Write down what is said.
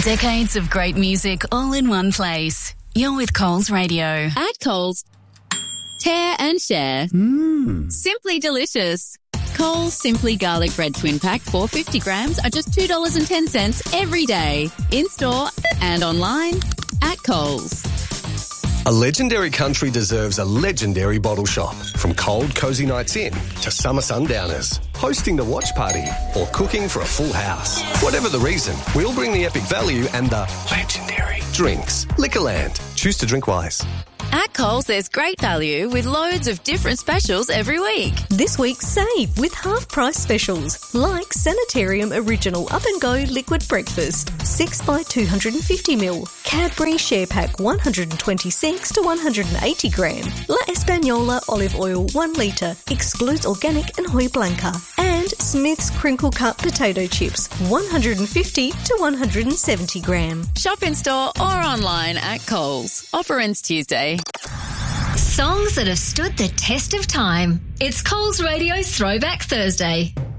Decades of great music all in one place. You're with Coles Radio. At Coles, tear and share. Simply delicious. Coles Simply Garlic Bread Twin Pack 450 grams are just $2.10 every day. In-store and online at Coles. A legendary country deserves a legendary bottle shop. From cold, cosy nights in to summer sundowners, hosting the watch party or cooking for a full house. Whatever the reason, we'll bring the epic value and the legendary drinks. Liquorland. Choose to drink wise. At Coles, there's great value with loads of different specials every week. This week, save with half-price specials like Sanitarium Original Up and Go Liquid Breakfast, 6 by 250ml, Cadbury Share Pack 126 to 180 gram, La Española Olive Oil 1 litre, excludes organic and Hoy Blanca, and Smith's Crinkle Cut Potato Chips 150 to 170 gram. Shop in store or online at Coles. Offer ends Tuesday. Songs that have stood the test of time. It's Coles Radio Throwback Thursday.